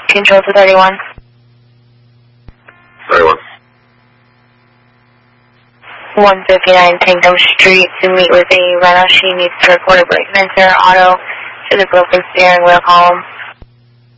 Control to 31. 31. 159 Tangum Street to meet with a runner. She needs to report a brake sensor auto to the broken steering wheel column.